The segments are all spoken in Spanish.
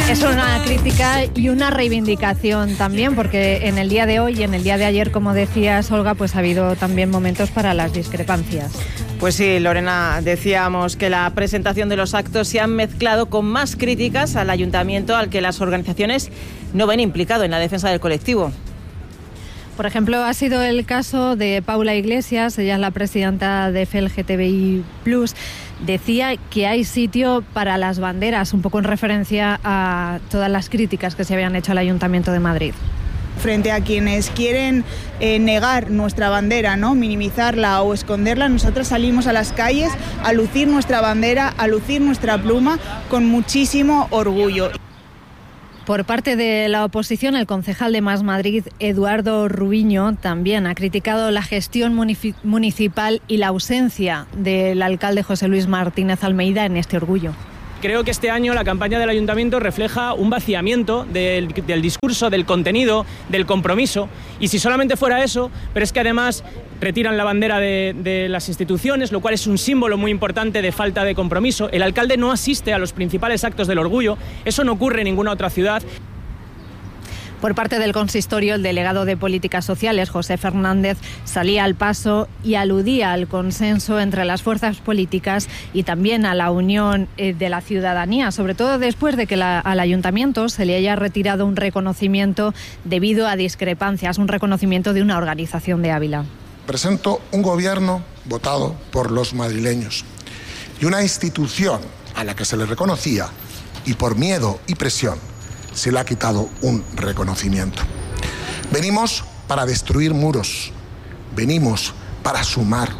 Es una crítica y una reivindicación también, porque en el día de hoy y en el día de ayer, como decías, Olga, pues ha habido también momentos para las discrepancias. Pues sí, Lorena, decíamos que la presentación de los actos se han mezclado con más críticas al ayuntamiento, al que las organizaciones no ven implicado en la defensa del colectivo. Por ejemplo, ha sido el caso de Paula Iglesias, ella es la presidenta de FELGTBI+. Decía que hay sitio para las banderas, un poco en referencia a todas las críticas que se habían hecho al Ayuntamiento de Madrid. Frente a quienes quieren negar nuestra bandera, ¿no?, minimizarla o esconderla, nosotros salimos a las calles a lucir nuestra bandera, a lucir nuestra pluma con muchísimo orgullo. Por parte de la oposición, el concejal de Más Madrid, Eduardo Rubiño, también ha criticado la gestión municipal y la ausencia del alcalde José Luis Martínez Almeida en este orgullo. Creo que este año la campaña del Ayuntamiento refleja un vaciamiento del discurso, del contenido, del compromiso. Y si solamente fuera eso, pero es que además retiran la bandera de las instituciones, lo cual es un símbolo muy importante de falta de compromiso. El alcalde no asiste a los principales actos del orgullo. Eso no ocurre en ninguna otra ciudad. Por parte del consistorio, el delegado de Políticas Sociales, José Fernández, salía al paso y aludía al consenso entre las fuerzas políticas y también a la unión de la ciudadanía, sobre todo después de que al ayuntamiento se le haya retirado un reconocimiento debido a discrepancias, un reconocimiento de una organización de Ávila. Presento un gobierno votado por los madrileños y una institución a la que se le reconocía y por miedo y presión se le ha quitado un reconocimiento. Venimos para destruir muros, venimos para sumar.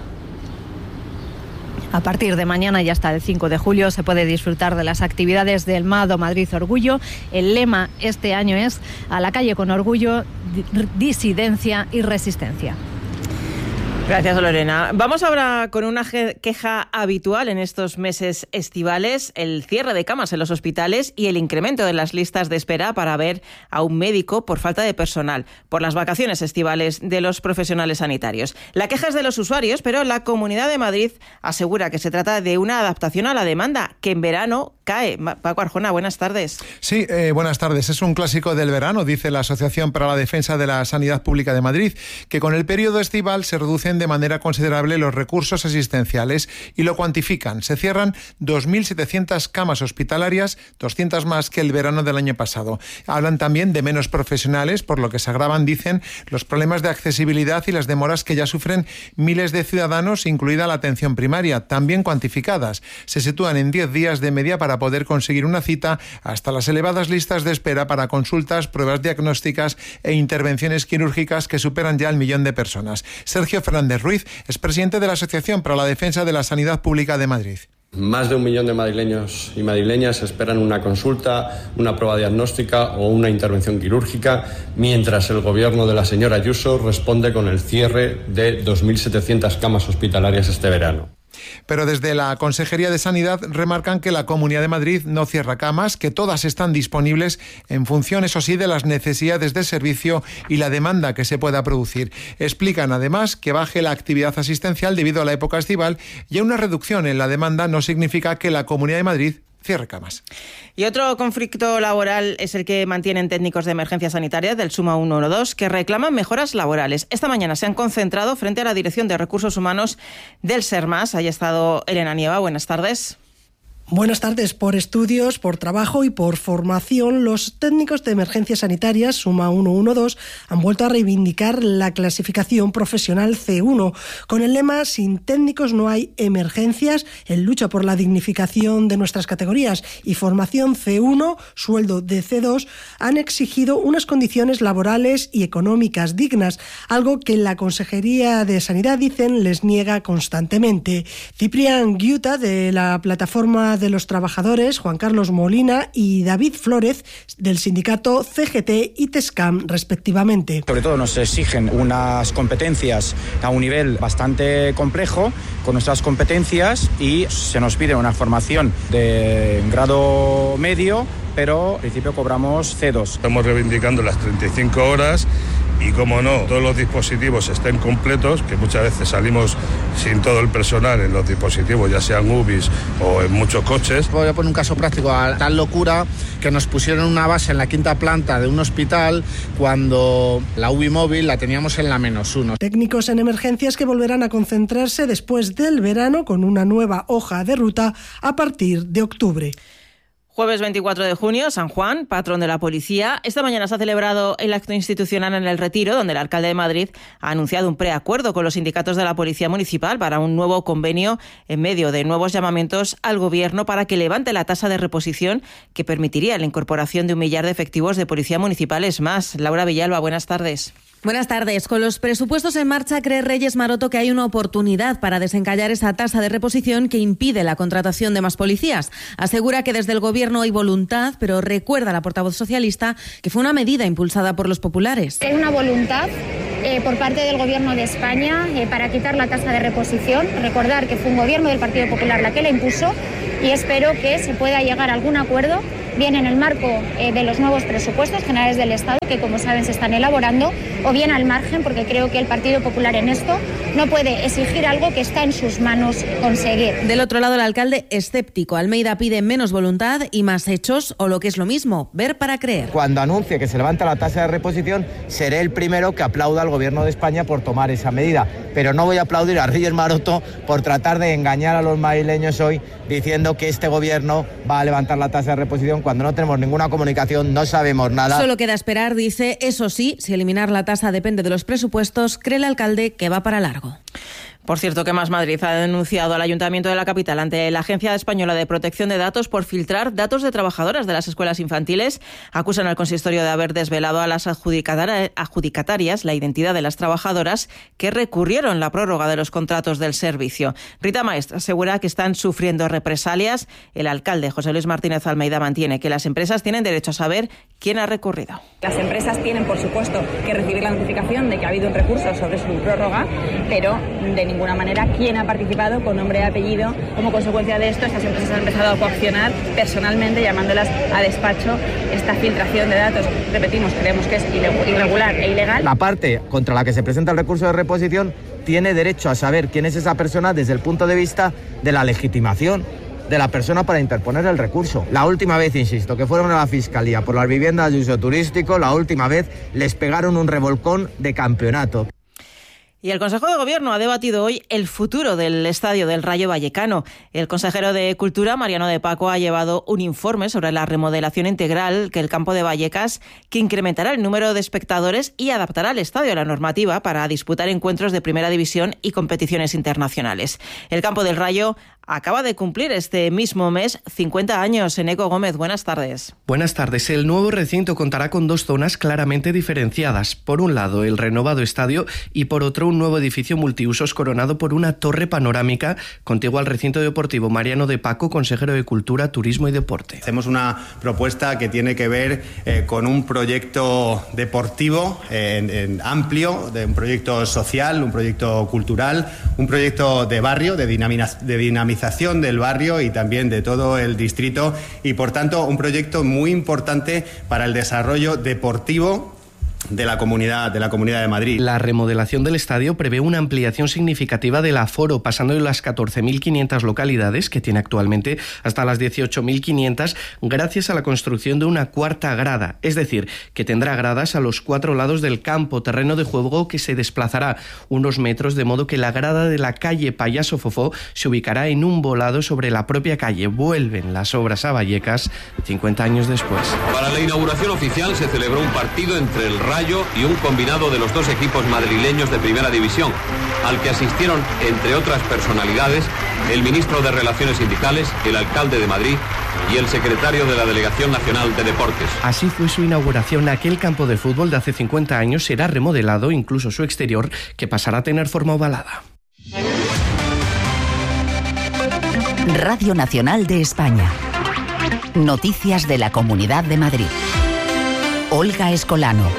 A partir de mañana y hasta el 5 de julio se puede disfrutar de las actividades del MADO Madrid Orgullo. El lema este año es "A la calle con orgullo, disidencia y resistencia". Gracias, Lorena. Vamos ahora con una queja habitual en estos meses estivales: el cierre de camas en los hospitales y el incremento de las listas de espera para ver a un médico por falta de personal, por las vacaciones estivales de los profesionales sanitarios. La queja es de los usuarios, pero la Comunidad de Madrid asegura que se trata de una adaptación a la demanda, que en verano cae. Paco Arjona, buenas tardes. Sí, buenas tardes. Es un clásico del verano, dice la Asociación para la Defensa de la Sanidad Pública de Madrid, que con el periodo estival se reducen de manera considerable los recursos asistenciales y lo cuantifican. Se cierran 2.700 camas hospitalarias, 200 más que el verano del año pasado. Hablan también de menos profesionales, por lo que se agravan, dicen, los problemas de accesibilidad y las demoras que ya sufren miles de ciudadanos, incluida la atención primaria, también cuantificadas. Se sitúan en 10 días de media para poder conseguir una cita, hasta las elevadas listas de espera para consultas, pruebas diagnósticas e intervenciones quirúrgicas que superan ya el 1.000.000 de personas. Sergio Fernández Ruiz es presidente de la Asociación para la Defensa de la Sanidad Pública de Madrid. Más de 1 millón de madrileños y madrileñas esperan una consulta, una prueba diagnóstica o una intervención quirúrgica, mientras el gobierno de la señora Ayuso responde con el cierre de 2.700 camas hospitalarias este verano. Pero desde la Consejería de Sanidad remarcan que la Comunidad de Madrid no cierra camas, que todas están disponibles en función, eso sí, de las necesidades de servicio y la demanda que se pueda producir. Explican además que baje la actividad asistencial debido a la época estival, y una reducción en la demanda no significa que la Comunidad de Madrid cierre camas. Y otro conflicto laboral es el que mantienen técnicos de emergencia sanitaria del Suma 112, que reclaman mejoras laborales. Esta mañana se han concentrado frente a la Dirección de Recursos Humanos del SERMAS. Ahí ha estado Elena Nieva. Buenas tardes. Buenas tardes. Por estudios, por trabajo y por formación, los técnicos de emergencia sanitaria Suma 112 han vuelto a reivindicar la clasificación profesional C1. Con el lema "Sin técnicos no hay emergencias", en lucha por la dignificación de nuestras categorías y formación C1, sueldo de C2, han exigido unas condiciones laborales y económicas dignas, algo que la Consejería de Sanidad, dicen, les niega constantemente. Ciprián Guiuta, de la plataforma de los trabajadores, Juan Carlos Molina y David Flórez, del sindicato CGT y TESCAM, respectivamente. Sobre todo nos exigen unas competencias a un nivel bastante complejo con nuestras competencias, y se nos pide una formación de grado medio, pero al principio cobramos C2. Estamos reivindicando las 35 horas y, como no, todos los dispositivos estén completos, que muchas veces salimos sin todo el personal en los dispositivos, ya sean UBIs o en muchos coches. Voy a poner un caso práctico. A tal locura que nos pusieron una base en la quinta planta de un hospital cuando la UBI móvil la teníamos en la -1. Técnicos en emergencias que volverán a concentrarse después del verano con una nueva hoja de ruta a partir de octubre. Jueves 24 de junio, San Juan, patrón de la policía. Esta mañana se ha celebrado el acto institucional en El Retiro, donde el alcalde de Madrid ha anunciado un preacuerdo con los sindicatos de la Policía Municipal para un nuevo convenio en medio de nuevos llamamientos al Gobierno para que levante la tasa de reposición que permitiría la incorporación de 1 millar de efectivos de policía municipales más. Laura Villalba, buenas tardes. Buenas tardes. Con los presupuestos en marcha, cree Reyes Maroto que hay una oportunidad para desencallar esa tasa de reposición que impide la contratación de más policías. Asegura que desde el Gobierno hay voluntad, pero recuerda la portavoz socialista que fue una medida impulsada por los populares. Hay una voluntad por parte del Gobierno de España para quitar la tasa de reposición. Recordar que fue un Gobierno del Partido Popular la que la impuso y espero que se pueda llegar a algún acuerdo, bien en el marco de los nuevos presupuestos generales del Estado, que como saben se están elaborando, o bien al margen, porque creo que el Partido Popular en esto no puede exigir algo que está en sus manos conseguir. Del otro lado, el alcalde escéptico. Almeida pide menos voluntad y más hechos, o lo que es lo mismo, ver para creer. Cuando anuncie que se levanta la tasa de reposición, seré el primero que aplauda al Gobierno de España por tomar esa medida. Pero no voy a aplaudir a Reyes Maroto por tratar de engañar a los madrileños hoy diciendo que este Gobierno va a levantar la tasa de reposición cuando no tenemos ninguna comunicación, no sabemos nada. Solo queda esperar, dice. Eso sí, si eliminar la tasa depende de los presupuestos, cree el alcalde que va para largo. Por cierto, que Más Madrid ha denunciado al Ayuntamiento de la capital ante la Agencia Española de Protección de Datos por filtrar datos de trabajadoras de las escuelas infantiles. Acusan al consistorio de haber desvelado a las adjudicatarias la identidad de las trabajadoras que recurrieron la prórroga de los contratos del servicio. Rita Maestre asegura que están sufriendo represalias. El alcalde, José Luis Martínez Almeida, mantiene que las empresas tienen derecho a saber quién ha recurrido. Las empresas tienen, por supuesto, que recibir la notificación de que ha habido un recurso sobre su prórroga, pero de ninguna manera quién ha participado con nombre y apellido. Como consecuencia de esto, estas empresas han empezado a coaccionar personalmente, llamándolas a despacho, esta filtración de datos. Repetimos, creemos que es irregular e ilegal. La parte contra la que se presenta el recurso de reposición tiene derecho a saber quién es esa persona desde el punto de vista de la legitimación de la persona para interponer el recurso. La última vez, insisto, que fueron a la Fiscalía por las viviendas de uso turístico, la última vez les pegaron un revolcón de campeonato. Y el Consejo de Gobierno ha debatido hoy el futuro del Estadio del Rayo Vallecano. El consejero de Cultura, Mariano de Paco, ha llevado un informe sobre la remodelación integral que el campo de Vallecas, que incrementará el número de espectadores y adaptará el estadio a la normativa para disputar encuentros de primera división y competiciones internacionales. El campo del Rayo acaba de cumplir este mismo mes 50 años. Eneco Gómez, buenas tardes. Buenas tardes. El nuevo recinto contará con 2 zonas claramente diferenciadas. Por un lado, el renovado estadio y por otro, un nuevo edificio multiusos coronado por una torre panorámica contigua al recinto deportivo. Mariano de Paco, consejero de Cultura, Turismo y Deporte. Hacemos una propuesta que tiene que ver con un proyecto deportivo amplio, de un proyecto social, un proyecto cultural, un proyecto de barrio, de dinamización del barrio y también de todo el distrito y, por tanto, un proyecto muy importante para el desarrollo deportivo de la comunidad de Madrid. La remodelación del estadio prevé una ampliación significativa del aforo, pasando de las 14.500 localidades que tiene actualmente hasta las 18.500, gracias a la construcción de una 4ª grada, es decir, que tendrá gradas a los 4 lados del campo, terreno de juego que se desplazará unos metros, de modo que la grada de la calle Payaso Fofó se ubicará en un volado sobre la propia calle. Vuelven las obras a Vallecas 50 años después. Para la inauguración oficial se celebró un partido entre el Rayo y un combinado de los 2 equipos madrileños de Primera División, al que asistieron, entre otras personalidades, el ministro de Relaciones Sindicales, el alcalde de Madrid y el secretario de la Delegación Nacional de Deportes. Así fue su inauguración. Aquel campo de fútbol de hace 50 años será remodelado, incluso su exterior, que pasará a tener forma ovalada. Radio Nacional de España. Noticias de la Comunidad de Madrid. Olga Escolano.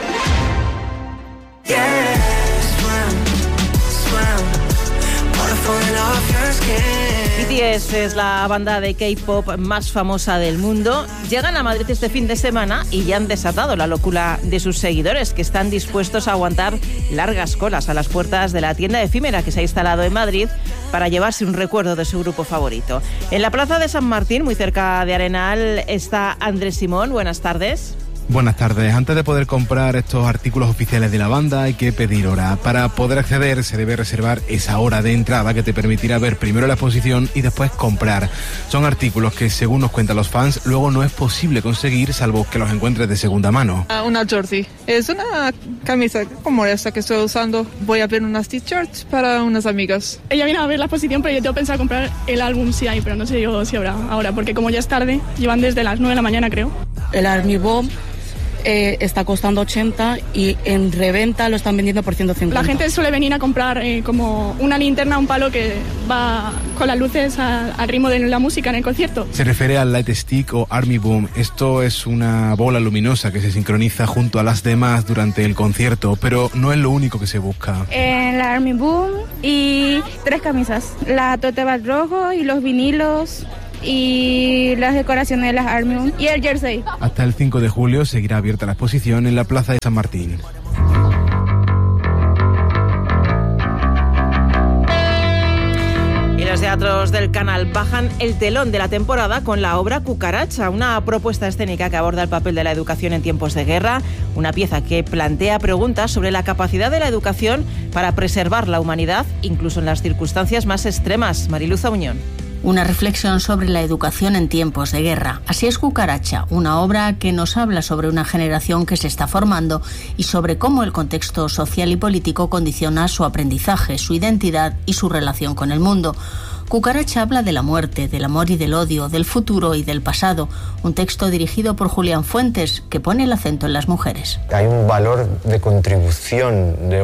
BTS es la banda de K-pop más famosa del mundo. Llegan a Madrid este fin de semana y ya han desatado la locura de sus seguidores, que están dispuestos a aguantar largas colas a las puertas de la tienda efímera que se ha instalado en Madrid para llevarse un recuerdo de su grupo favorito. En la plaza de San Martín, muy cerca de Arenal, está Andrés Simón. Buenas tardes. Buenas tardes. Antes de poder comprar estos artículos oficiales de la banda hay que pedir hora. Para poder acceder se debe reservar esa hora de entrada que te permitirá ver primero la exposición y después comprar. Son artículos que, según nos cuentan los fans, luego no es posible conseguir salvo que los encuentres de segunda mano. Una jersey. Es una camisa como esta que estoy usando. Voy a ver unas t-shirts para unas amigas. Ella viene a ver la exposición, pero yo tengo pensado comprar el álbum si hay, pero no sé yo si habrá ahora, porque como ya es tarde, llevan desde las 9 de la mañana, creo. El Army Bomb está costando 80 y en reventa lo están vendiendo por 150. La gente suele venir a comprar como una linterna, un palo que va con las luces al ritmo de la música en el concierto. Se refiere al Light Stick o Army Boom. Esto es una bola luminosa que se sincroniza junto a las demás durante el concierto, pero no es lo único que se busca. La Army Boom y 3 camisas, la tote bag rojo y los vinilos y las decoraciones de las Army y el jersey. Hasta el 5 de julio seguirá abierta la exposición en la plaza de San Martín. Y los teatros del Canal bajan el telón de la temporada con la obra Cucaracha, una propuesta escénica que aborda el papel de la educación en tiempos de guerra, una pieza que plantea preguntas sobre la capacidad de la educación para preservar la humanidad, incluso en las circunstancias más extremas. Mariluz Auñón. Una reflexión sobre la educación en tiempos de guerra. Así es Cucaracha, una obra que nos habla sobre una generación que se está formando y sobre cómo el contexto social y político condiciona su aprendizaje, su identidad y su relación con el mundo. Cucaracha habla de la muerte, del amor y del odio, del futuro y del pasado. Un texto dirigido por Julián Fuentes que pone el acento en las mujeres. Hay un valor de contribución, de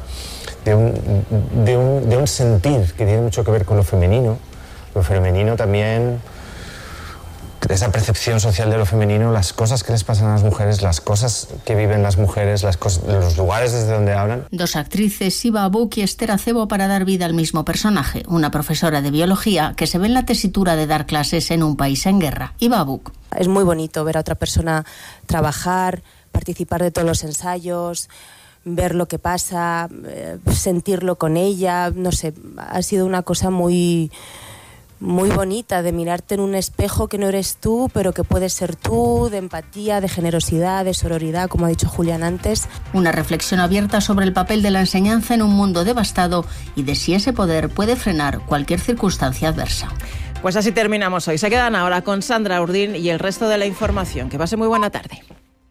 un sentir que tiene mucho que ver con lo femenino. Lo femenino también, esa percepción social de lo femenino, las cosas que les pasan a las mujeres, las cosas que viven las mujeres, los lugares desde donde hablan. 2 actrices, Iva Buch y Esther Acebo, para dar vida al mismo personaje, una profesora de biología que se ve en la tesitura de dar clases en un país en guerra. Iva Buch. Es muy bonito ver a otra persona trabajar, participar de todos los ensayos, ver lo que pasa, sentirlo con ella, no sé, ha sido una cosa muy bonita, de mirarte en un espejo que no eres tú, pero que puedes ser tú, de empatía, de generosidad, de sororidad, como ha dicho Julián antes. Una reflexión abierta sobre el papel de la enseñanza en un mundo devastado y de si ese poder puede frenar cualquier circunstancia adversa. Pues así terminamos hoy. Se quedan ahora con Sandra Urdín y el resto de la información. Que pase muy buena tarde.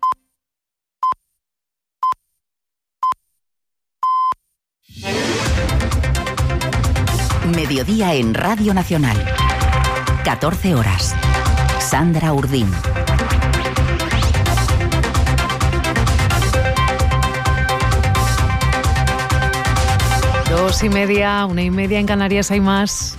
Mediodía en Radio Nacional. 14 horas. Sandra Urdín. Dos y media, 1:30 en Canarias, hay más.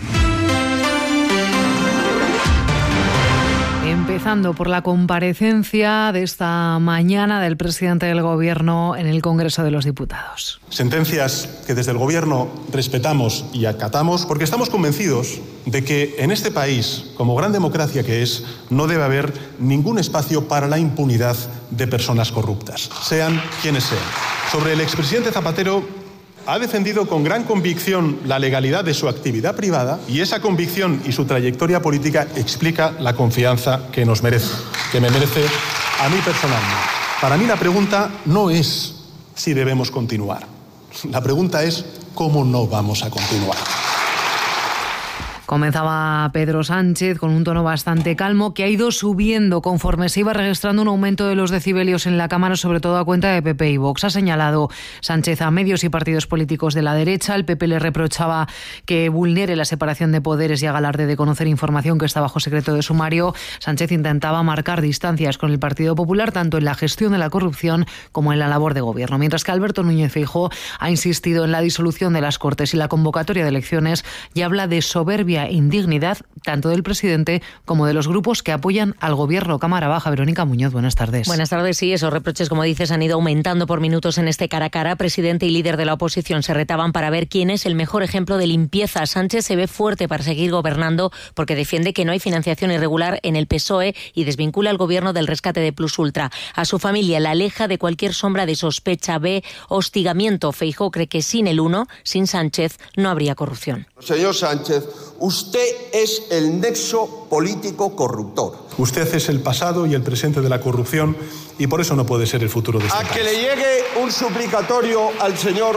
Empezando por la comparecencia de esta mañana del presidente del Gobierno en el Congreso de los Diputados. Sentencias que desde el Gobierno respetamos y acatamos porque estamos convencidos de que en este país, como gran democracia que es, no debe haber ningún espacio para la impunidad de personas corruptas, sean quienes sean. Sobre el expresidente Zapatero, ha defendido con gran convicción la legalidad de su actividad privada y esa convicción y su trayectoria política explica la confianza que nos merece, que me merece a mí personalmente. Para mí la pregunta no es si debemos continuar. La pregunta es cómo no vamos a continuar. Comenzaba Pedro Sánchez con un tono bastante calmo que ha ido subiendo conforme se iba registrando un aumento de los decibelios en la Cámara, sobre todo a cuenta de PP y Vox. Ha señalado Sánchez a medios y partidos políticos de la derecha. El PP le reprochaba que vulnere la separación de poderes y haga alarde de conocer información que está bajo secreto de sumario. Sánchez intentaba marcar distancias con el Partido Popular tanto en la gestión de la corrupción como en la labor de gobierno. Mientras que Alberto Núñez Feijóo ha insistido en la disolución de las Cortes y la convocatoria de elecciones y habla de soberbia vergüenza e indignidad tanto del presidente como de los grupos que apoyan al gobierno. Cámara Baja, Verónica Muñoz, buenas tardes. Buenas tardes, sí, esos reproches, como dices, han ido aumentando por minutos en este cara a cara. Presidente y líder de la oposición se retaban para ver quién es el mejor ejemplo de limpieza. Sánchez se ve fuerte para seguir gobernando porque defiende que no hay financiación irregular en el PSOE y desvincula al gobierno del rescate de Plus Ultra. A su familia la aleja de cualquier sombra de sospecha, ve hostigamiento. Feijóo cree que sin el uno, sin Sánchez, no habría corrupción. Señor Sánchez, usted es el nexo político corruptor. Usted es el pasado y el presente de la corrupción y por eso no puede ser el futuro de este país. ¿A que le llegue un suplicatorio al señor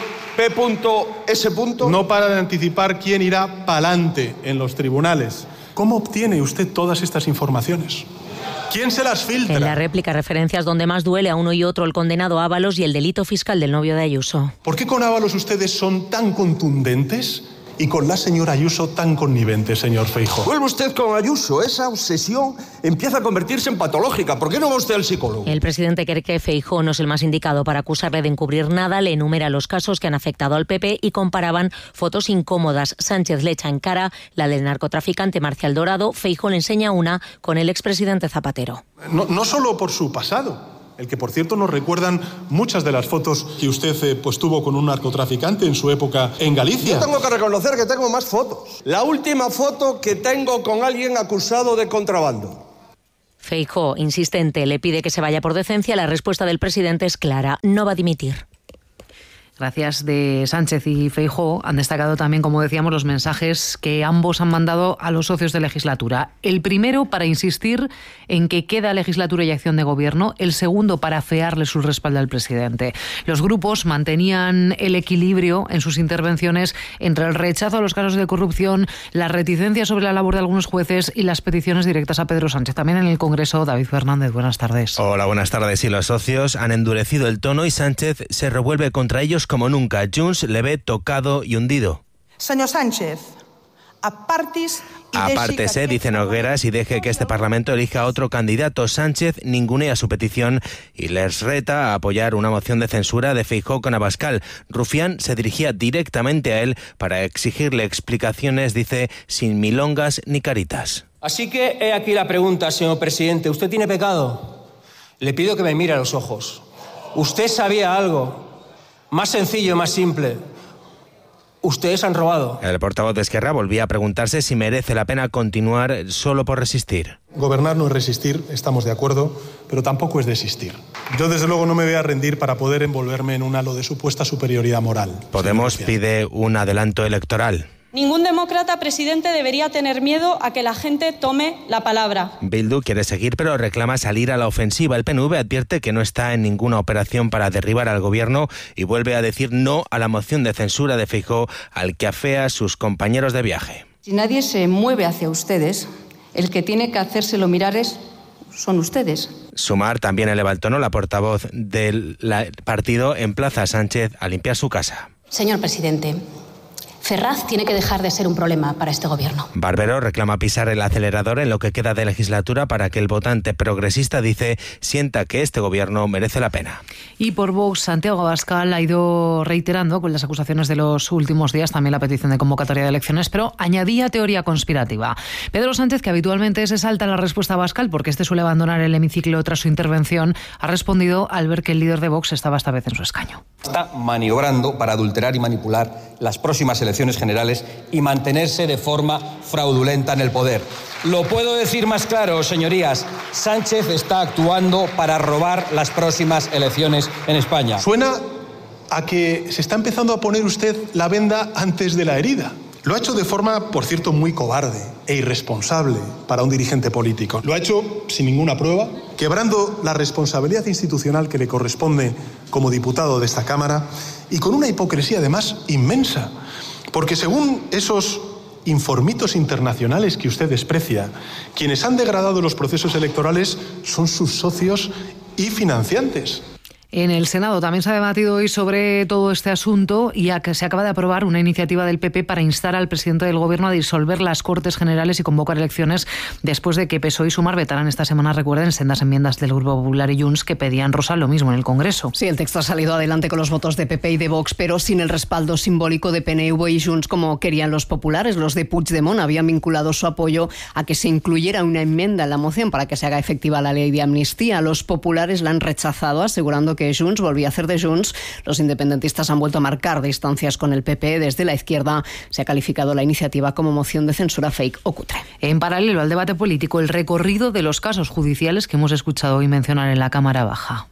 P.S.? No para de anticipar quién irá pa'lante en los tribunales. ¿Cómo obtiene usted todas estas informaciones? ¿Quién se las filtra? En la réplica, referencias donde más duele a uno y otro: el condenado Ábalos y el delito fiscal del novio de Ayuso. ¿Por qué con Ábalos ustedes son tan contundentes y con la señora Ayuso tan connivente, señor Feijóo? Vuelve usted con Ayuso. Esa obsesión empieza a convertirse en patológica. ¿Por qué no va usted al psicólogo? El presidente cree que Feijóo no es el más indicado para acusarle de encubrir nada. Le enumera los casos que han afectado al PP y comparaban fotos incómodas. Sánchez le echa en cara la del narcotraficante Marcial Dorado. Feijóo le enseña una con el expresidente Zapatero. No solo por su pasado, el que, por cierto, nos recuerdan muchas de las fotos que usted tuvo con un narcotraficante en su época en Galicia. Yo tengo que reconocer que tengo más fotos. La última foto que tengo con alguien acusado de contrabando. Feijóo, insistente, le pide que se vaya por decencia. La respuesta del presidente es clara: no va a dimitir. Gracias de Sánchez y Feijóo han destacado también, como decíamos, los mensajes que ambos han mandado a los socios de legislatura. El primero para insistir en que queda legislatura y acción de gobierno. El segundo para afearle su respaldo al presidente. Los grupos mantenían el equilibrio en sus intervenciones entre el rechazo a los casos de corrupción, la reticencia sobre la labor de algunos jueces y las peticiones directas a Pedro Sánchez. También en el Congreso, David Fernández, buenas tardes. Hola, buenas tardes. Y los socios han endurecido el tono y Sánchez se revuelve contra ellos como nunca. Junts le ve tocado y hundido. Señor Sánchez, apártese, dice Nogueras, y deje que este Parlamento elija a otro candidato. Sánchez ningunea su petición y les reta a apoyar una moción de censura de Feijóo con Abascal. Rufián se dirigía directamente a él para exigirle explicaciones, dice, sin milongas ni caritas. Así que he aquí la pregunta, señor presidente. ¿Usted tiene pecado? Le pido que me mire a los ojos. ¿Usted sabía algo? Más sencillo, más simple. Ustedes han robado. El portavoz de Esquerra volvía a preguntarse si merece la pena continuar solo por resistir. Gobernar no es resistir, estamos de acuerdo, pero tampoco es desistir. Yo, desde luego, no me voy a rendir para poder envolverme en un halo de supuesta superioridad moral. Podemos pide un adelanto electoral. Ningún demócrata, presidente, debería tener miedo a que la gente tome la palabra. Bildu quiere seguir, pero reclama salir a la ofensiva. El PNV advierte que no está en ninguna operación para derribar al gobierno y vuelve a decir no a la moción de censura de Feijóo, al que afea a sus compañeros de viaje. Si nadie se mueve hacia ustedes, el que tiene que hacérselo mirar son ustedes. Sumar también eleva el tono. La portavoz del partido emplaza a Sánchez a limpiar su casa. Señor presidente, Ferraz tiene que dejar de ser un problema para este gobierno. Barbero reclama pisar el acelerador en lo que queda de legislatura para que el votante progresista, dice, sienta que este gobierno merece la pena. Y por Vox, Santiago Abascal ha ido reiterando con las acusaciones de los últimos días también la petición de convocatoria de elecciones, pero añadía teoría conspirativa. Pedro Sánchez, que habitualmente se salta la respuesta a Abascal porque este suele abandonar el hemiciclo tras su intervención, ha respondido al ver que el líder de Vox estaba esta vez en su escaño. Está maniobrando para adulterar y manipular las próximas elecciones generales y mantenerse de forma fraudulenta en el poder. Lo puedo decir más claro, señorías. Sánchez está actuando para robar las próximas elecciones en España. Suena a que se está empezando a poner usted la venda antes de la herida. Lo ha hecho de forma, por cierto, muy cobarde e irresponsable para un dirigente político. Lo ha hecho sin ninguna prueba, quebrando la responsabilidad institucional que le corresponde como diputado de esta Cámara y con una hipocresía además inmensa. Porque según esos informitos internacionales que usted desprecia, quienes han degradado los procesos electorales son sus socios y financiantes. En el Senado también se ha debatido hoy sobre todo este asunto y que se acaba de aprobar una iniciativa del PP para instar al presidente del Gobierno a disolver las Cortes Generales y convocar elecciones después de que PSOE y Sumar vetaran esta semana, recuerden, sendas enmiendas del Grupo Popular y Junts que pedían, Rosa, lo mismo en el Congreso. Sí, el texto ha salido adelante con los votos de PP y de Vox, pero sin el respaldo simbólico de PNV y Junts como querían los populares. Los de Puigdemont habían vinculado su apoyo a que se incluyera una enmienda en la moción para que se haga efectiva la ley de amnistía. Los populares la han rechazado, asegurando que Junts volvía a hacer de Junts. Los independentistas han vuelto a marcar distancias con el PP. Desde la izquierda se ha calificado la iniciativa como moción de censura fake o cutre. En paralelo al debate político, el recorrido de los casos judiciales que hemos escuchado hoy mencionar en la Cámara Baja.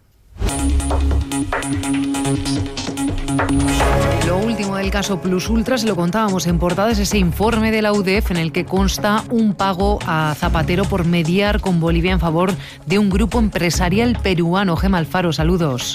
Lo último del caso Plus Ultra, se lo contábamos en portada, es ese informe de la UDEF en el que consta un pago a Zapatero por mediar con Bolivia en favor de un grupo empresarial peruano. Gemma Alfaro, saludos.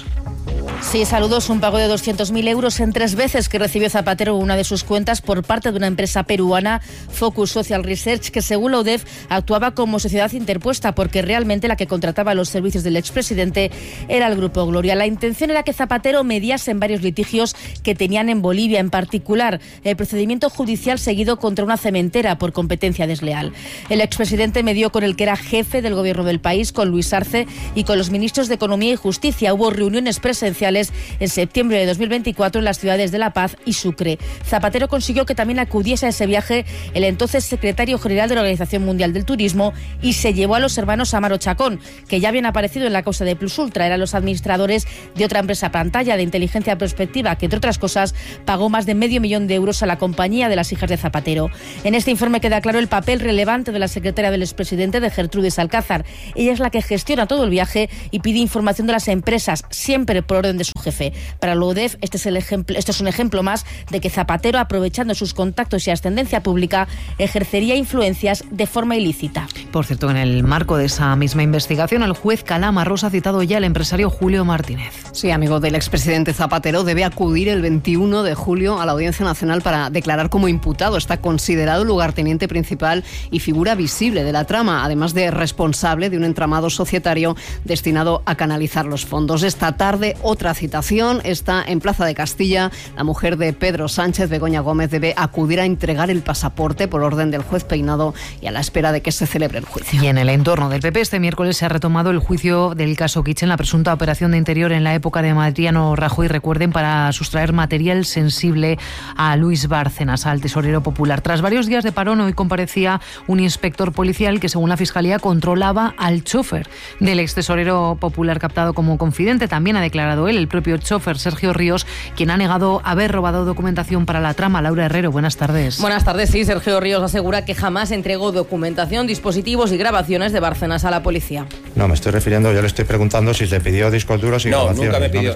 Sí, saludos. Un pago de 200.000 euros en 3 veces que recibió Zapatero en una de sus cuentas por parte de una empresa peruana, Focus Social Research, que según la UDEF actuaba como sociedad interpuesta porque realmente la que contrataba los servicios del expresidente era el Grupo Gloria. La intención era que Zapatero mediase en varios litigios que tenían en Bolivia, en particular el procedimiento judicial seguido contra una cementera por competencia desleal. El expresidente medió con el que era jefe del gobierno del país, con Luis Arce, y con los ministros de Economía y Justicia. Hubo reuniones presenciales en septiembre de 2024 en las ciudades de La Paz y Sucre. Zapatero consiguió que también acudiese a ese viaje el entonces secretario general de la Organización Mundial del Turismo y se llevó a los hermanos Amaro Chacón, que ya habían aparecido en la causa de Plus Ultra. Eran los administradores de otra empresa pantalla de inteligencia prospectiva que, entre otras cosas, pagó más de $500.000 euros a la compañía de las hijas de Zapatero. En este informe queda claro el papel relevante de la secretaria del expresidente, de Gertrudis Alcázar. Ella es la que gestiona todo el viaje y pide información de las empresas, siempre por orden de su jefe. Para la UDEF, este es un ejemplo más de que Zapatero, aprovechando sus contactos y ascendencia pública, ejercería influencias de forma ilícita. Por cierto, en el marco de esa misma investigación, el juez Calama Rosa ha citado ya al empresario Julio Martínez. Sí, amigo del expresidente Zapatero, debe acudir el 21 de julio a la Audiencia Nacional para declarar como imputado. Está considerado lugarteniente principal y figura visible de la trama, además de responsable de un entramado societario destinado a canalizar los fondos. Esta tarde, otra citación está en Plaza de Castilla. La mujer de Pedro Sánchez, Begoña Gómez, debe acudir a entregar el pasaporte por orden del juez Peinado y a la espera de que se celebre el juicio. Y en el entorno del PP, este miércoles se ha retomado el juicio del caso Kitchen, la presunta operación de Interior en la época de Mariano Rajoy, recuerden, para sustraer material sensible a Luis Bárcenas, al tesorero popular. Tras varios días de parón, hoy comparecía un inspector policial que, según la Fiscalía, controlaba al chofer del ex tesorero popular captado como confidente. También ha declarado él, el propio chofer Sergio Ríos, quien ha negado haber robado documentación para la trama. Laura Herrero, buenas tardes. Buenas tardes. Sí, Sergio Ríos asegura que jamás entregó documentación, dispositivos y grabaciones de Bárcenas a la policía. No, me estoy refiriendo, yo le estoy preguntando si le pidió discos duros y grabaciones.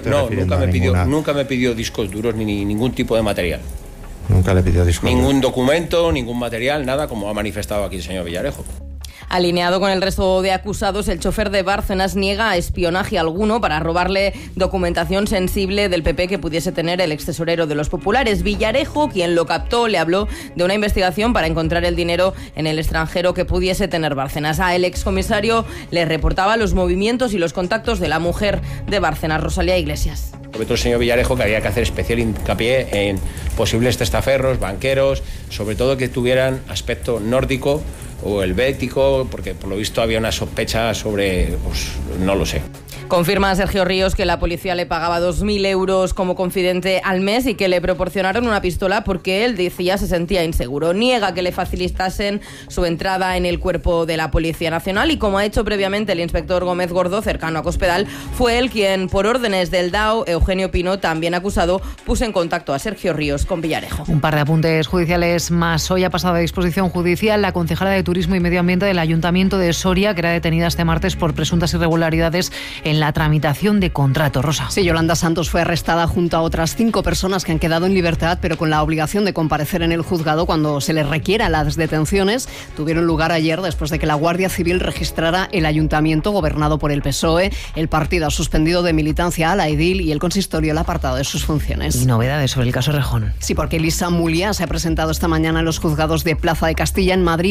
Nunca me pidió discos duros ni ningún tipo de material. Nunca le pidió discos duros. Ningún documento, ningún material, nada, como ha manifestado aquí el señor Villarejo. Alineado con el resto de acusados, el chofer de Bárcenas niega espionaje alguno para robarle documentación sensible del PP que pudiese tener el extesorero de los populares. Villarejo, quien lo captó, le habló de una investigación para encontrar el dinero en el extranjero que pudiese tener Bárcenas. El excomisario le reportaba los movimientos y los contactos de la mujer de Bárcenas, Rosalía Iglesias. Sobre todo el señor Villarejo, que había que hacer especial hincapié en posibles testaferros, banqueros, sobre todo que tuvieran aspecto nórdico o helvético, porque por lo visto había una sospecha sobre, pues no lo sé. Confirma Sergio Ríos que la policía le pagaba 2.000 euros como confidente al mes y que le proporcionaron una pistola porque él decía se sentía inseguro. Niega que le facilitasen su entrada en el cuerpo de la Policía Nacional y, como ha hecho previamente el inspector Gómez Gordo, cercano a Cospedal, fue él quien, por órdenes del DAO, Eugenio Pino, también acusado, puso en contacto a Sergio Ríos con Villarejo. Un par de apuntes judiciales más. Hoy ha pasado a disposición judicial la concejala de Turismo y Medio Ambiente del Ayuntamiento de Soria, que era detenida este martes por presuntas irregularidades en la tramitación de contrato. Rosa. Sí, Yolanda Santos fue arrestada junto a otras 5 personas que han quedado en libertad, pero con la obligación de comparecer en el juzgado cuando se les requiera. Las detenciones tuvieron lugar ayer después de que la Guardia Civil registrara el ayuntamiento gobernado por el PSOE. El partido ha suspendido de militancia a la edil y el consistorio el ha apartado de sus funciones. Y novedades sobre el caso Rejón. Sí, porque Elisa Mulia se ha presentado esta mañana en los juzgados de Plaza de Castilla en Madrid para declarar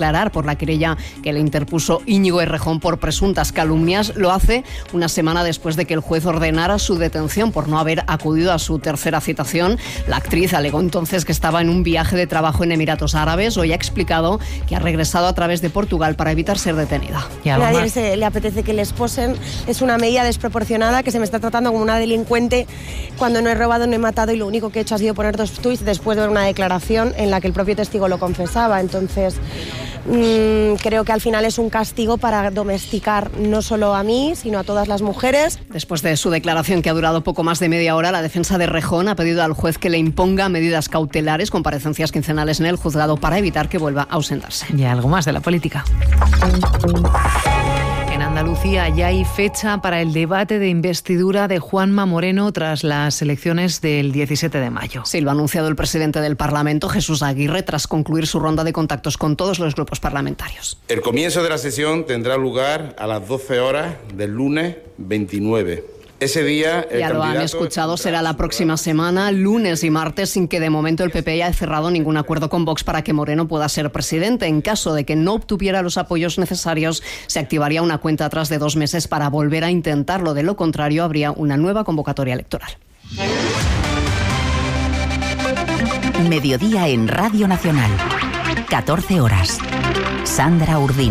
declarar por la querella que le interpuso Íñigo Errejón por presuntas calumnias. Lo hace una semana después de que el juez ordenara su detención por no haber acudido a su tercera citación. La actriz alegó entonces que estaba en un viaje de trabajo en Emiratos Árabes. Hoy ha explicado que ha regresado a través de Portugal para evitar ser detenida. A nadie le apetece que le esposen. Es una medida desproporcionada, que se me está tratando como una delincuente cuando no he robado, no he matado y lo único que he hecho ha sido poner 2 tuits después de ver una declaración en la que el propio testigo lo confesaba. Entonces, creo que al final es un castigo para domesticar no solo a mí, sino a todas las mujeres. Después de su declaración, que ha durado poco más de media hora, la defensa de Errejón ha pedido al juez que le imponga medidas cautelares, comparecencias quincenales en el juzgado para evitar que vuelva a ausentarse. Y algo más de la política. En Andalucía ya hay fecha para el debate de investidura de Juanma Moreno tras las elecciones del 17 de mayo. Sí, lo ha anunciado el presidente del Parlamento, Jesús Aguirre, tras concluir su ronda de contactos con todos los grupos parlamentarios. El comienzo de la sesión tendrá lugar a las 12 horas del lunes 29. Ese día, ya lo han escuchado, será la próxima semana, lunes y martes, sin que de momento el PP haya cerrado ningún acuerdo con Vox para que Moreno pueda ser presidente. En caso de que no obtuviera los apoyos necesarios, se activaría una cuenta atrás de 2 meses para volver a intentarlo. De lo contrario, habría una nueva convocatoria electoral. Mediodía en Radio Nacional. 14 horas. Sandra Urdín.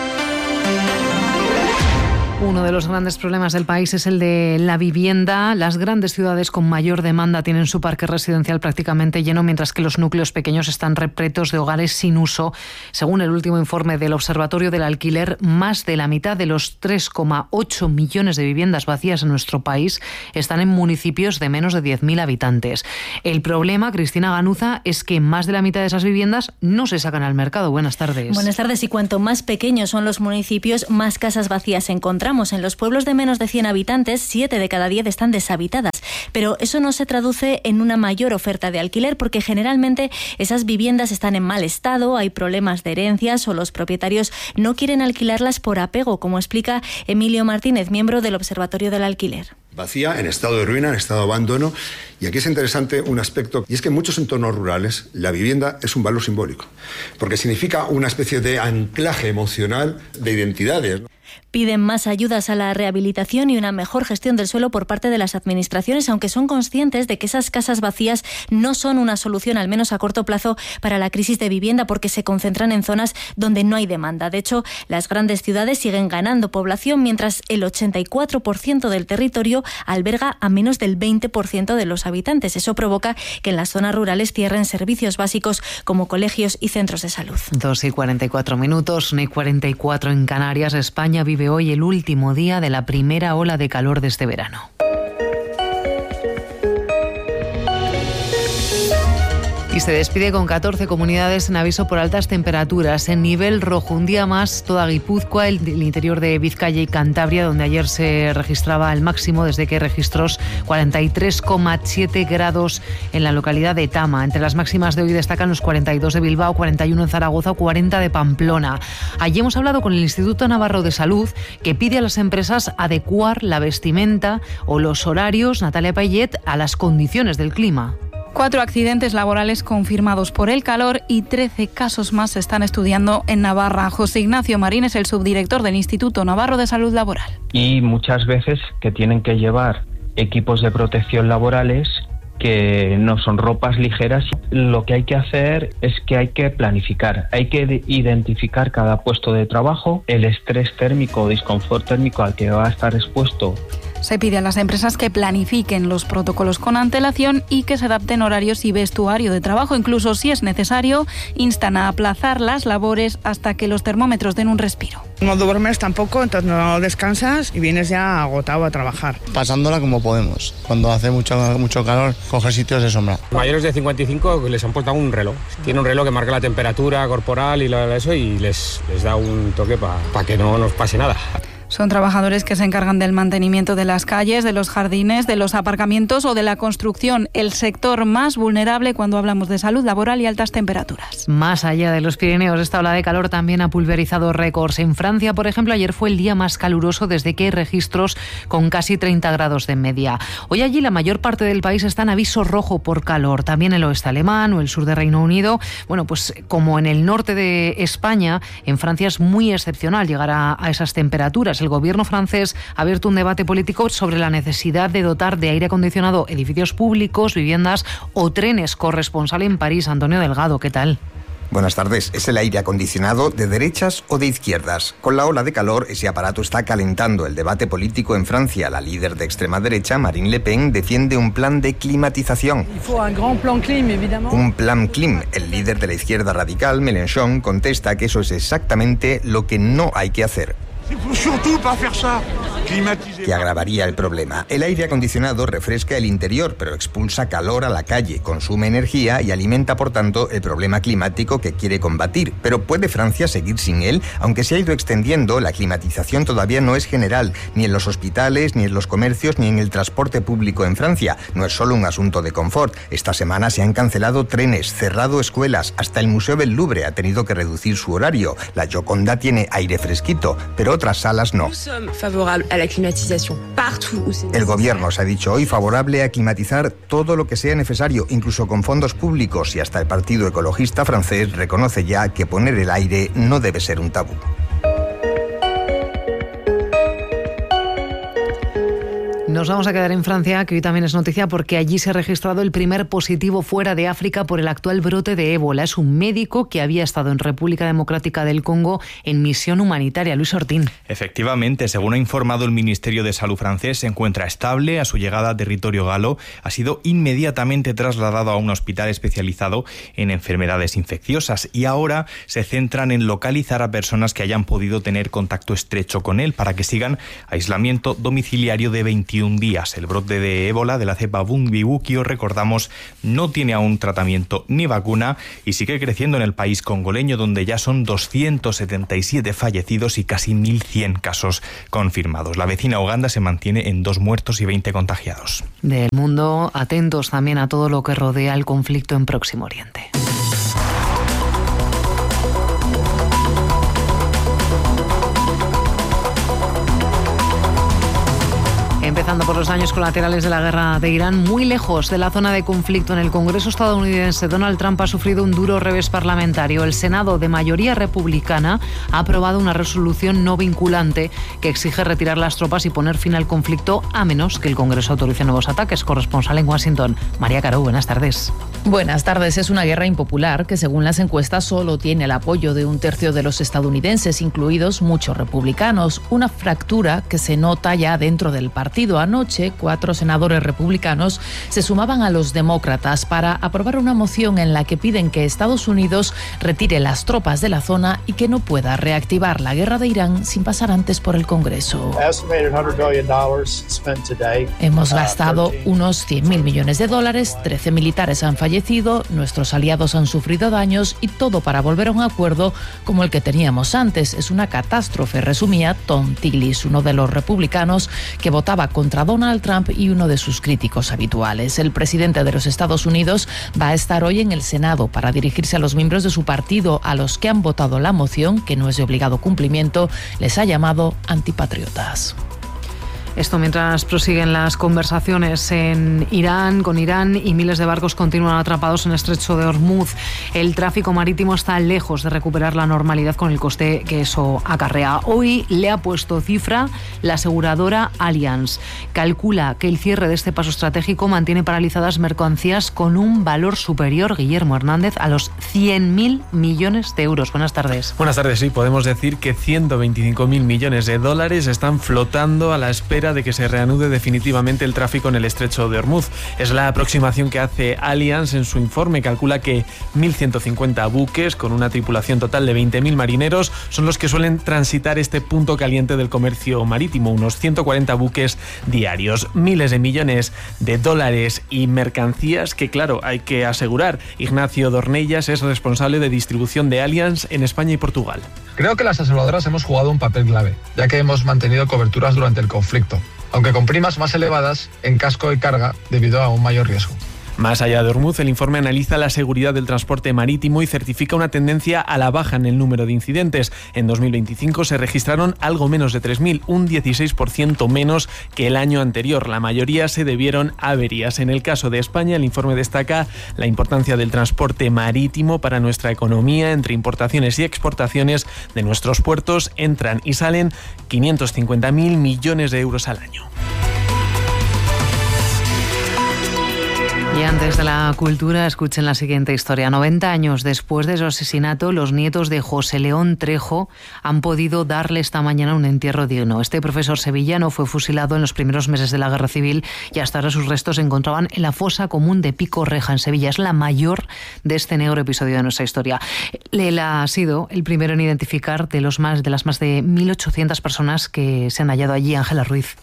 Uno de los grandes problemas del país es el de la vivienda. Las grandes ciudades con mayor demanda tienen su parque residencial prácticamente lleno, mientras que los núcleos pequeños están repletos de hogares sin uso. Según el último informe del Observatorio del Alquiler, más de la mitad de los 3,8 millones de viviendas vacías en nuestro país están en municipios de menos de 10.000 habitantes. El problema, Cristina Ganuza, es que más de la mitad de esas viviendas no se sacan al mercado. Buenas tardes. Buenas tardes. Y cuanto más pequeños son los municipios, más casas vacías encontramos. En los pueblos de menos de 100 habitantes, 7 de cada 10 están deshabitadas. Pero eso no se traduce en una mayor oferta de alquiler, porque generalmente esas viviendas están en mal estado, hay problemas de herencias o los propietarios no quieren alquilarlas por apego, como explica Emilio Martínez, miembro del Observatorio del Alquiler. Vacía, en estado de ruina, en estado de abandono. Y aquí es interesante un aspecto, y es que en muchos entornos rurales la vivienda es un valor simbólico, porque significa una especie de anclaje emocional de identidades, ¿no? Piden más ayudas a la rehabilitación y una mejor gestión del suelo por parte de las administraciones, aunque son conscientes de que esas casas vacías no son una solución, al menos a corto plazo, para la crisis de vivienda, porque se concentran en zonas donde no hay demanda. De hecho, las grandes ciudades siguen ganando población, mientras el 84% del territorio alberga a menos del 20% de los habitantes. Eso provoca que en las zonas rurales cierren servicios básicos como colegios y centros de salud. 2:44, 1:44 en Canarias. España vive hoy el último día de la primera ola de calor de este verano. Y se despide con 14 comunidades en aviso por altas temperaturas. En nivel rojo, un día más, toda Guipúzcoa, el interior de Vizcaya y Cantabria, donde ayer se registraba el máximo desde que registros 43,7 grados en la localidad de Tama. Entre las máximas de hoy destacan los 42 de Bilbao, 41 en Zaragoza o 40 de Pamplona. Allí hemos hablado con el Instituto Navarro de Salud, que pide a las empresas adecuar la vestimenta o los horarios, Natalia Payet, a las condiciones del clima. 4 accidentes laborales confirmados por el calor y 13 casos más se están estudiando en Navarra. José Ignacio Marín es el subdirector del Instituto Navarro de Salud Laboral. Y muchas veces que tienen que llevar equipos de protección laborales que no son ropas ligeras. Lo que hay que hacer es que hay que planificar, hay que identificar cada puesto de trabajo, el estrés térmico o disconfort térmico al que va a estar expuesto. Se pide a las empresas que planifiquen los protocolos con antelación y que se adapten horarios y vestuario de trabajo. Incluso, si es necesario, instan a aplazar las labores hasta que los termómetros den un respiro. No duermes tampoco, entonces no descansas y vienes ya agotado a trabajar. Pasándola como podemos. Cuando hace mucho calor, coger sitios de sombra. Mayores de 55 les han puesto un reloj. Tiene un reloj que marca la temperatura corporal y eso, y les da un toque para que no nos pase nada. Son trabajadores que se encargan del mantenimiento de las calles, de los jardines, de los aparcamientos o de la construcción, el sector más vulnerable cuando hablamos de salud laboral y altas temperaturas. Más allá de los Pirineos, esta ola de calor también ha pulverizado récords. En Francia, por ejemplo, ayer fue el día más caluroso desde que hay registros con casi 30 grados de media. Hoy allí la mayor parte del país está en aviso rojo por calor. También el oeste alemán o el sur de Reino Unido. Bueno, pues como en el norte de España, en Francia es muy excepcional llegar a esas temperaturas. El gobierno francés ha abierto un debate político sobre la necesidad de dotar de aire acondicionado edificios públicos, viviendas o trenes. Corresponsal en París, Antonio Delgado, ¿qué tal? Buenas tardes. ¿Es el aire acondicionado de derechas o de izquierdas? Con la ola de calor, ese aparato está calentando el debate político en Francia. La líder de extrema derecha, Marine Le Pen, defiende un plan de climatización. Un plan clim. El líder de la izquierda radical, Mélenchon, contesta que eso es exactamente lo que no hay que hacer. Que agravaría el problema. El aire acondicionado refresca el interior, pero expulsa calor a la calle, consume energía y alimenta, por tanto, el problema climático que quiere combatir. Pero ¿puede Francia seguir sin él? Aunque se ha ido extendiendo, la climatización todavía no es general, ni en los hospitales, ni en los comercios, ni en el transporte público en Francia. No es solo un asunto de confort. Esta semana se han cancelado trenes, cerrado escuelas, hasta el Museo del Louvre ha tenido que reducir su horario. La Gioconda tiene aire fresquito, pero otras salas no. El gobierno se ha dicho hoy favorable a climatizar todo lo que sea necesario, incluso con fondos públicos, y hasta el Partido Ecologista francés reconoce ya que poner el aire no debe ser un tabú. Nos vamos a quedar en Francia, que hoy también es noticia porque allí se ha registrado el primer positivo fuera de África por el actual brote de ébola. Es un médico que había estado en República Democrática del Congo en misión humanitaria. Luis Ortín. Efectivamente, según ha informado el Ministerio de Salud francés, se encuentra estable. A su llegada a territorio galo ha sido inmediatamente trasladado a un hospital especializado en enfermedades infecciosas y ahora se centran en localizar a personas que hayan podido tener contacto estrecho con él para que sigan aislamiento domiciliario de 21 días. El brote de ébola de la cepa Bundibugyo, recordamos, no tiene aún tratamiento ni vacuna y sigue creciendo en el país congoleño, donde ya son 277 fallecidos y casi 1.100 casos confirmados. La vecina Uganda se mantiene en 2 muertos y 20 contagiados. Del mundo, atentos también a todo lo que rodea el conflicto en Próximo Oriente. Empezando por los daños colaterales de la guerra de Irán, muy lejos de la zona de conflicto. En el Congreso estadounidense, Donald Trump ha sufrido un duro revés parlamentario. El Senado, de mayoría republicana, ha aprobado una resolución no vinculante que exige retirar las tropas y poner fin al conflicto, a menos que el Congreso autorice nuevos ataques. Corresponsal en Washington, María Caro, buenas tardes. Buenas tardes. Es una guerra impopular que, según las encuestas, solo tiene el apoyo de 1/3 de los estadounidenses, incluidos muchos republicanos. Una fractura que se nota ya dentro del partido. Anoche, 4 senadores republicanos se sumaban a los demócratas para aprobar una moción en la que piden que Estados Unidos retire las tropas de la zona y que no pueda reactivar la guerra de Irán sin pasar antes por el Congreso. Hemos gastado unos $100.000 millones, 13 militares han fallecido, nuestros aliados han sufrido daños y todo para volver a un acuerdo como el que teníamos antes. Es una catástrofe, resumía Tom Tillis, uno de los republicanos que votaba contra Donald Trump y uno de sus críticos habituales. El presidente de los Estados Unidos va a estar hoy en el Senado para dirigirse a los miembros de su partido, a los que han votado la moción, que no es de obligado cumplimiento, les ha llamado antipatriotas. Esto mientras prosiguen las conversaciones con Irán y miles de barcos continúan atrapados en el estrecho de Hormuz. El tráfico marítimo está lejos de recuperar la normalidad con el coste que eso acarrea. Hoy le ha puesto cifra la aseguradora Allianz. Calcula que el cierre de este paso estratégico mantiene paralizadas mercancías con un valor superior, Guillermo Hernández, a los 100.000 millones de euros. Buenas tardes. Buenas tardes, sí. Podemos decir que 125.000 millones de dólares están flotando a la espera espera de que se reanude definitivamente el tráfico en el estrecho de Hormuz. Es la aproximación que hace Allianz en su informe. Calcula que 1.150 buques con una tripulación total de 20.000 marineros son los que suelen transitar este punto caliente del comercio marítimo, unos 140 buques diarios, miles de millones de dólares y mercancías que, claro, hay que asegurar. Ignacio Dornellas es responsable de distribución de Allianz en España y Portugal. Creo que las aseguradoras hemos jugado un papel clave, ya que hemos mantenido coberturas durante el conflicto, aunque con primas más elevadas en casco y carga debido a un mayor riesgo. Más allá de Hormuz, el informe analiza la seguridad del transporte marítimo y certifica una tendencia a la baja en el número de incidentes. En 2025 se registraron algo menos de 3.000, un 16% menos que el año anterior. La mayoría se debieron a averías. En el caso de España, el informe destaca la importancia del transporte marítimo para nuestra economía. Entre importaciones y exportaciones de nuestros puertos entran y salen 550.000 millones de euros al año. Y antes de la cultura, escuchen la siguiente historia. 90 años después de su asesinato, los nietos de José León Trejo han podido darle esta mañana un entierro digno. Este profesor sevillano fue fusilado en los primeros meses de la Guerra Civil y hasta ahora sus restos se encontraban en la fosa común de Pico Reja, en Sevilla. Es la mayor de este negro episodio de nuestra historia. Él ha sido el primero en identificar de las más de 1.800 personas que se han hallado allí. Ángela Ruiz.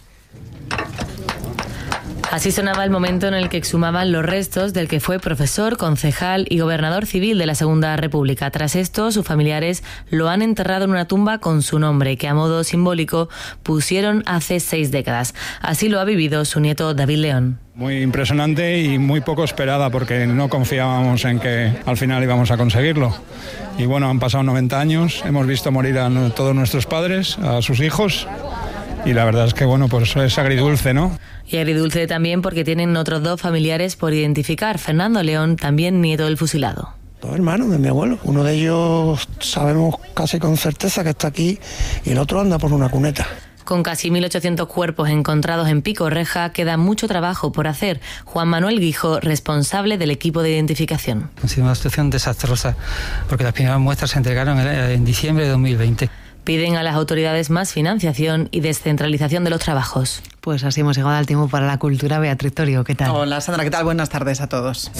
Así sonaba el momento en el que exhumaban los restos del que fue profesor, concejal y gobernador civil de la Segunda República. Tras esto, sus familiares lo han enterrado en una tumba con su nombre, que a modo simbólico pusieron hace 6 décadas. Así lo ha vivido su nieto David León. Muy impresionante y muy poco esperada, porque no confiábamos en que al final íbamos a conseguirlo. Y bueno, han pasado 90 años, hemos visto morir a todos nuestros padres, a sus hijos, y la verdad es que bueno, pues es agridulce, ¿no? Y agridulce también porque tienen otros 2 familiares por identificar. Fernando León, también nieto del fusilado. 2 hermanos de mi abuelo. Uno de ellos sabemos casi con certeza que está aquí y el otro anda por una cuneta. Con casi 1.800 cuerpos encontrados en Pico Reja, queda mucho trabajo por hacer. Juan Manuel Guijo, responsable del equipo de identificación. Ha sido una situación desastrosa porque las primeras muestras se entregaron en diciembre de 2020. Piden a las autoridades más financiación y descentralización de los trabajos. Pues así hemos llegado al tiempo para la cultura. Beatriz Torio, ¿qué tal? Hola Sandra, ¿qué tal? Buenas tardes a todos.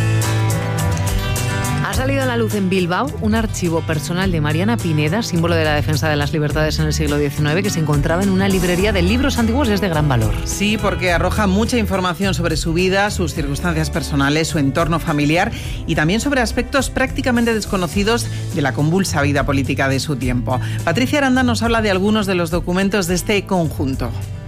Ha salido a la luz en Bilbao un archivo personal de Mariana Pineda, símbolo de la defensa de las libertades en el siglo XIX, que se encontraba en una librería de libros antiguos y es de gran valor. Sí, porque arroja mucha información sobre su vida, sus circunstancias personales, su entorno familiar y también sobre aspectos prácticamente desconocidos de la convulsa vida política de su tiempo. Patricia Aranda nos habla de algunos de los documentos de este conjunto.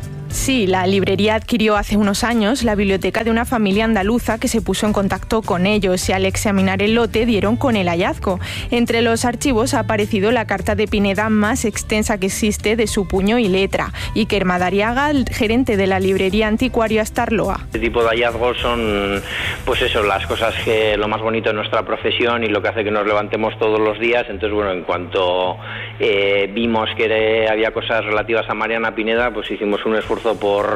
Sí, la librería adquirió hace unos años la biblioteca de una familia andaluza que se puso en contacto con ellos y al examinar el lote dieron con el hallazgo. Entre los archivos ha aparecido la carta de Pineda más extensa que existe de su puño y letra. Iker Madariaga, el gerente de la librería Anticuario Astarloa. Este tipo de hallazgos son, pues eso, las cosas que lo más bonito de nuestra profesión y lo que hace que nos levantemos todos los días. Entonces, bueno, en cuanto vimos que había cosas relativas a Mariana Pineda, pues hicimos un esfuerzo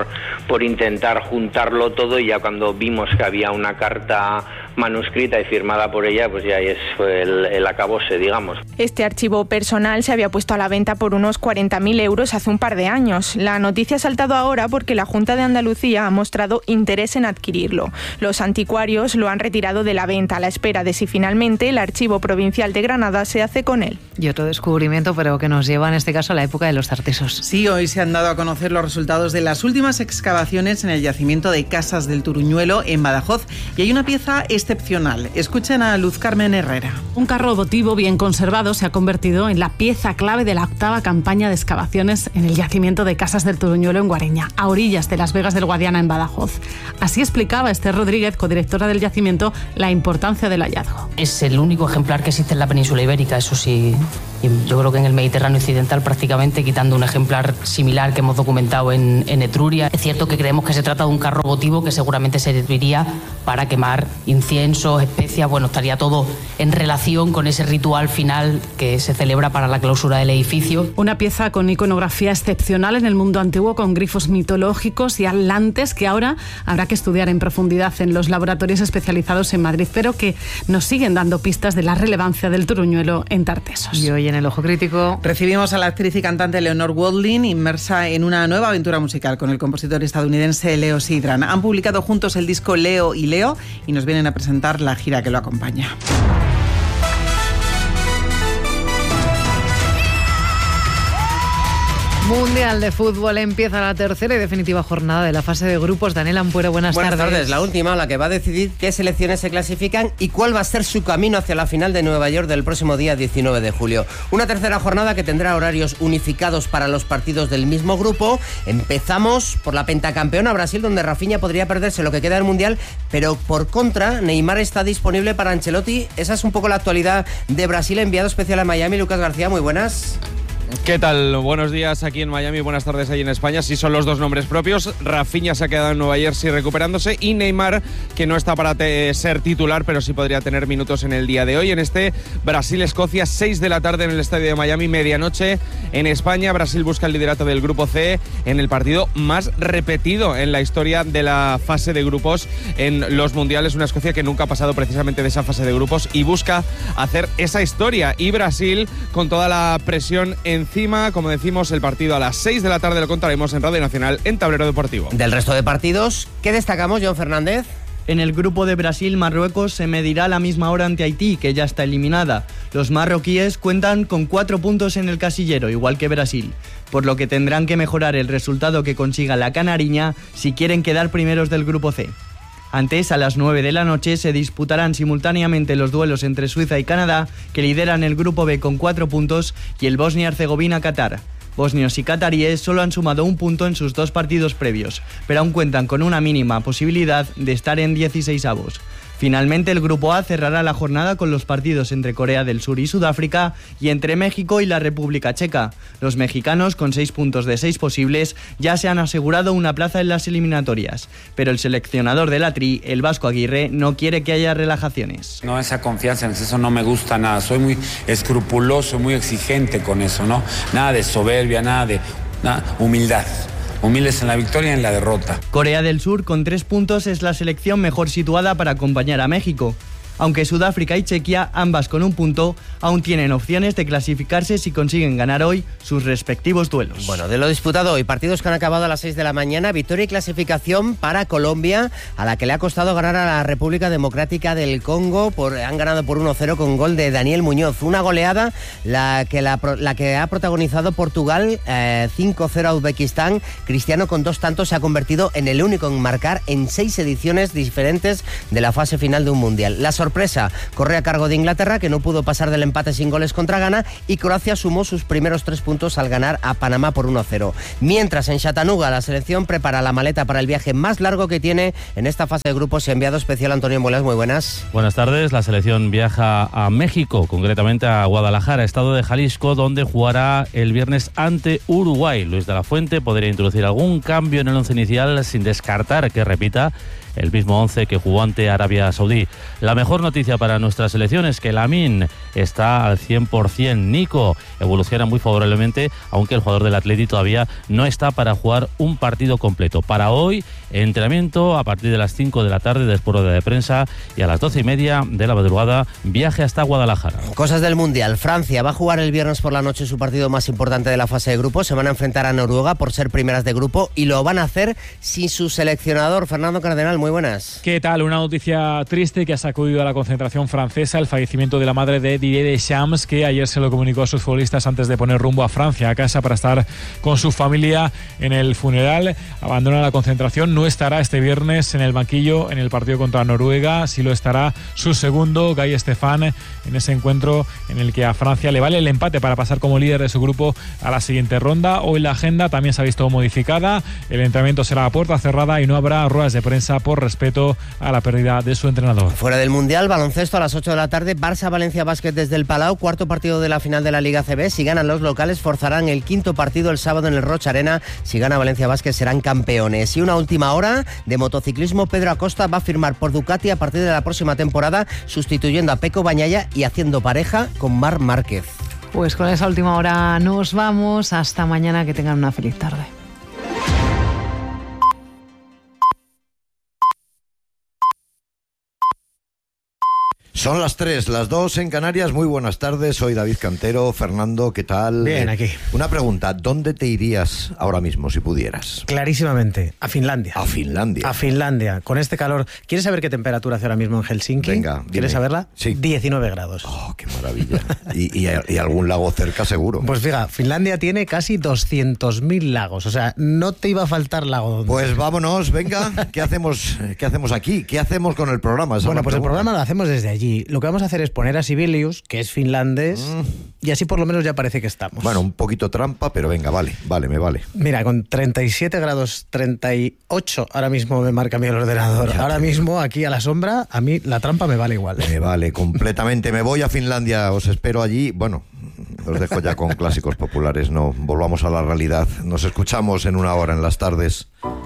por intentar juntarlo todo, y ya cuando vimos que había una carta manuscrita y firmada por ella, pues ya fue el acabose, digamos. Este archivo personal se había puesto a la venta por unos 40.000 euros hace un par de años. La noticia ha saltado ahora porque la Junta de Andalucía ha mostrado interés en adquirirlo. Los anticuarios lo han retirado de la venta a la espera de si finalmente el Archivo Provincial de Granada se hace con él. Y otro descubrimiento, pero que nos lleva en este caso a la época de los Tartesos. Sí, hoy se han dado a conocer los resultados de las últimas excavaciones en el yacimiento de Casas del Turuñuelo en Badajoz, y hay una pieza excepcional. Escuchen a Luz Carmen Herrera. Un carro votivo bien conservado se ha convertido en la pieza clave de la 8ª campaña de excavaciones en el yacimiento de Casas del Turuñuelo en Guareña, a orillas de Las Vegas del Guadiana en Badajoz. Así explicaba Esther Rodríguez, codirectora del yacimiento, la importancia del hallazgo. Es el único ejemplar que existe en la península ibérica, eso sí. Yo creo que en el Mediterráneo occidental prácticamente, quitando un ejemplar similar que hemos documentado en Etruria. Es cierto que creemos que se trata de un carro votivo que seguramente serviría para quemar incienso inciensos, especias, bueno, estaría todo en relación con ese ritual final que se celebra para la clausura del edificio. Una pieza con iconografía excepcional en el mundo antiguo, con grifos mitológicos y atlantes que ahora habrá que estudiar en profundidad en los laboratorios especializados en Madrid, pero que nos siguen dando pistas de la relevancia del Turuñuelo en Tartesos. Y hoy en El Ojo Crítico recibimos a la actriz y cantante Leonor Walding, inmersa en una nueva aventura musical con el compositor estadounidense Leo Sidran. Han publicado juntos el disco Leo y Leo y nos vienen a presentar la gira que lo acompaña. Mundial de Fútbol, empieza la tercera y definitiva jornada de la fase de grupos. Daniel Ampuero, buenas tardes. Buenas tardes, la última, la que va a decidir qué selecciones se clasifican y cuál va a ser su camino hacia la final de Nueva York del próximo día 19 de julio. Una tercera jornada que tendrá horarios unificados para los partidos del mismo grupo. Empezamos por la pentacampeona Brasil, donde Rafinha podría perderse lo que queda del Mundial, pero por contra, Neymar está disponible para Ancelotti. Esa es un poco la actualidad de Brasil, enviado especial a Miami. Lucas García, muy buenas. ¿Qué tal? Buenos días aquí en Miami, buenas tardes ahí en España. Sí, son los dos nombres propios. Rafinha se ha quedado en Nueva Jersey recuperándose y Neymar, que no está para ser titular, pero sí podría tener minutos en el día de hoy. En este Brasil-Escocia, 6 de la tarde en el estadio de Miami, medianoche en España. Brasil busca el liderato del grupo C en el partido más repetido en la historia de la fase de grupos en los mundiales. Una Escocia que nunca ha pasado precisamente de esa fase de grupos y busca hacer esa historia. Y Brasil, con toda la presión encima, como decimos, el partido a las 6 de la tarde lo contaremos en Radio Nacional en Tablero Deportivo. Del resto de partidos, ¿qué destacamos, John Fernández? En el grupo de Brasil-Marruecos se medirá a la misma hora ante Haití, que ya está eliminada. Los marroquíes cuentan con 4 puntos en el casillero, igual que Brasil, por lo que tendrán que mejorar el resultado que consiga la canariña si quieren quedar primeros del grupo C. Antes, a las 9 de la noche, se disputarán simultáneamente los duelos entre Suiza y Canadá, que lideran el grupo B con 4 puntos, y el Bosnia-Herzegovina-Qatar. Bosnios y cataríes solo han sumado 1 punto en sus 2 partidos previos, pero aún cuentan con una mínima posibilidad de estar en 16avos. Finalmente, el Grupo A cerrará la jornada con los partidos entre Corea del Sur y Sudáfrica y entre México y la República Checa. Los mexicanos, con 6 puntos de 6 posibles, ya se han asegurado una plaza en las eliminatorias. Pero el seleccionador de la Tri, el Vasco Aguirre, no quiere que haya relajaciones. No, esa confianza en eso no me gusta nada. Soy muy escrupuloso, muy exigente con eso, ¿no? Nada de soberbia, humildad. Humildes en la victoria y en la derrota. Corea del Sur, con 3 puntos, es la selección mejor situada para acompañar a México. Aunque Sudáfrica y Chequia, ambas con 1 punto, aún tienen opciones de clasificarse si consiguen ganar hoy sus respectivos duelos. Bueno, de lo disputado hoy, partidos que han acabado a las 6 de la mañana, victoria y clasificación para Colombia, a la que le ha costado ganar a la República Democrática del Congo. Han ganado por 1-0 con gol de Daniel Muñoz. Una goleada la que ha protagonizado Portugal, 5-0 a Uzbekistán. Cristiano, con 2 tantos, se ha convertido en el único en marcar en 6 ediciones diferentes de la fase final de un mundial. La sorpresa corre a cargo de Inglaterra, que no pudo pasar del empate sin goles contra Ghana, y Croacia sumó sus primeros 3 puntos al ganar a Panamá por 1-0. Mientras, en Chattanooga, la selección prepara la maleta para el viaje más largo que tiene en esta fase de grupos. Enviado especial Antonio Muelas, muy buenas. Buenas tardes. La selección viaja a México, concretamente a Guadalajara, estado de Jalisco, donde jugará el viernes ante Uruguay. Luis de la Fuente podría introducir algún cambio en el once inicial, sin descartar que repita el mismo 11 que jugó ante Arabia Saudí. La mejor noticia para nuestra selección es que Lamine está al 100%. Nico evoluciona muy favorablemente, aunque el jugador del Atleti todavía no está para jugar un partido completo. Para hoy, entrenamiento a partir de las 5 de la tarde, después de prensa, y a las 12:30 de la madrugada, viaje hasta Guadalajara. Cosas del Mundial. Francia va a jugar el viernes por la noche su partido más importante de la fase de grupos. Se van a enfrentar a Noruega por ser primeras de grupo, y lo van a hacer sin su seleccionador, Fernando Cardenal. Muy buenas. ¿Qué tal? Una noticia triste que ha sacudido a la concentración francesa: el fallecimiento de la madre de Didier Deschamps, que ayer se lo comunicó a sus futbolistas antes de poner rumbo a Francia, a casa, para estar con su familia en el funeral. Abandona la concentración, no estará este viernes en el banquillo en el partido contra Noruega. Sí lo estará su segundo, Guy Stéphane, en ese encuentro en el que a Francia le vale el empate para pasar como líder de su grupo a la siguiente ronda. Hoy la agenda también se ha visto modificada. El entrenamiento será a puerta cerrada y no habrá ruedas de prensa por respeto a la pérdida de su entrenador. Fuera del Mundial, baloncesto a las 8 de la tarde, Barça-Valencia Básquet desde el Palau, cuarto partido de la final de la Liga CB. Si ganan los locales, forzarán el quinto partido el sábado en el Rocha Arena. Si gana Valencia Básquet, serán campeones. Y una última hora de motociclismo, Pedro Acosta va a firmar por Ducati a partir de la próxima temporada, sustituyendo a Pecco Bagnaia y haciendo pareja con Marc Márquez. Pues con esa última hora nos vamos. Hasta mañana, que tengan una feliz tarde. Son las 3, las 2 en Canarias. Muy buenas tardes, soy David Cantero. Fernando, ¿qué tal? Bien, aquí. Una pregunta, ¿dónde te irías ahora mismo si pudieras? Clarísimamente, a Finlandia. ¿A Finlandia? A Finlandia, con este calor. ¿Quieres saber qué temperatura hace ahora mismo en Helsinki? Venga, ¿Quieres saberla? Sí. 19 grados. Oh, qué maravilla. y algún lago cerca seguro. Pues fíjate, Finlandia tiene casi 200.000 lagos, o sea, no te iba a faltar lago. Pues vámonos, venga, ¿qué hacemos aquí? ¿Qué hacemos con el programa? Bueno, pues el programa lo hacemos desde allí. Lo que vamos a hacer es poner a Sibelius, que es finlandés, y así por lo menos ya parece que estamos. Bueno, un poquito trampa, pero venga, vale, me vale. Mira, con 37 grados 38 ahora mismo me marca mi ordenador. Ahora mismo, aquí a la sombra, a mí la trampa me vale igual. Me vale completamente. Me voy a Finlandia, os espero allí. Bueno, os dejo ya con clásicos populares, no volvamos a la realidad. Nos escuchamos en una hora en las tardes.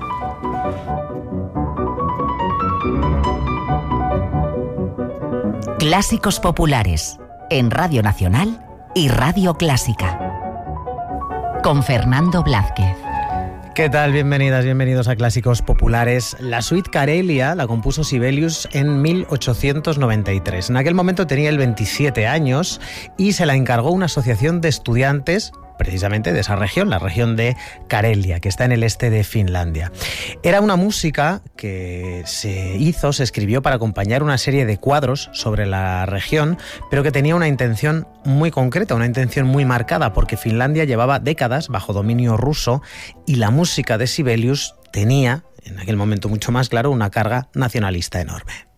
Clásicos populares en Radio Nacional y Radio Clásica. Con Fernando Blázquez. ¿Qué tal? Bienvenidas, bienvenidos a Clásicos Populares. La suite Karelia la compuso Sibelius en 1893. En aquel momento tenía él 27 años y se la encargó una asociación de estudiantes precisamente de esa región, la región de Karelia, que está en el este de Finlandia. Era una música que se escribió para acompañar una serie de cuadros sobre la región, pero que tenía una intención muy concreta, una intención muy marcada, porque Finlandia llevaba décadas bajo dominio ruso y la música de Sibelius tenía, en aquel momento mucho más claro, una carga nacionalista enorme.